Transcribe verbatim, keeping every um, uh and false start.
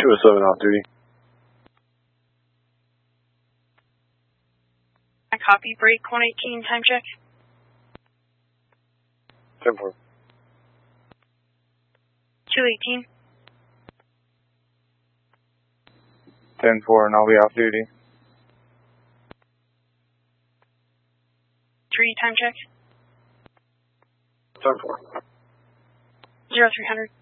two oh seven off duty. I copy. Break one eighteen, time check. ten four. two eighteen. ten four, and I'll be off duty. three, time check. ten four. zero three hundred.